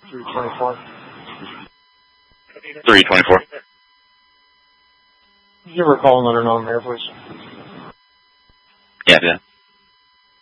324. 324. Give her a call and let her know I'm here, please. Yeah.